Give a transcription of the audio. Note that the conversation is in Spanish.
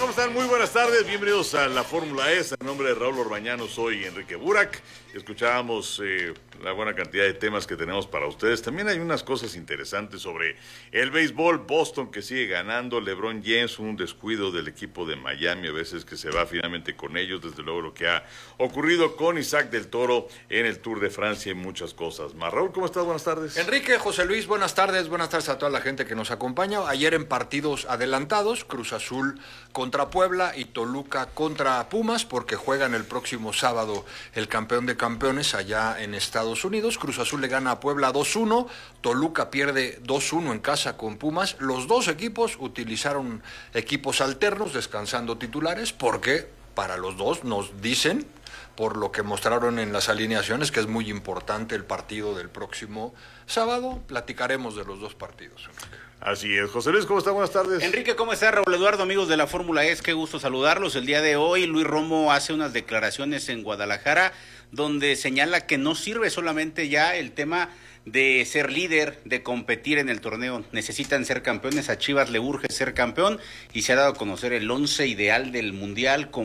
¿Cómo están? Muy buenas tardes, bienvenidos a la Fórmula E. En nombre de Raúl Orbañano, soy Enrique Burak. Escuchábamos la buena cantidad de temas que tenemos para ustedes. También hay unas cosas interesantes sobre el béisbol. Boston que sigue ganando, LeBron James, un descuido del equipo de Miami, a veces que se va finalmente con ellos. Desde luego lo que ha ocurrido con Isaac del Toro en el Tour de Francia y muchas cosas más. Raúl, ¿cómo estás? Buenas tardes. Enrique, José Luis, buenas tardes a toda la gente que nos acompaña. Ayer en partidos adelantados, Cruz Azul contra Puebla y Toluca contra Pumas, porque juegan el próximo sábado el campeón de campeones allá en Estados Unidos. Cruz Azul le gana a Puebla 2-1, Toluca pierde 2-1 en casa con Pumas. Los dos equipos utilizaron equipos alternos, descansando titulares, porque para los dos nos dicen, por lo que mostraron en las alineaciones, que es muy importante el partido del próximo sábado. Platicaremos de los dos partidos. Así es. José Luis, ¿cómo está? Buenas tardes. Enrique, ¿cómo está? Raúl Eduardo, amigos de la Fórmula E, qué gusto saludarlos. El día de hoy, Luis Romo hace unas declaraciones en Guadalajara, donde señala que no sirve solamente ya el tema de ser líder, de competir en el torneo. Necesitan ser campeones, a Chivas le urge ser campeón, y se ha dado a conocer el 11 ideal del Mundial con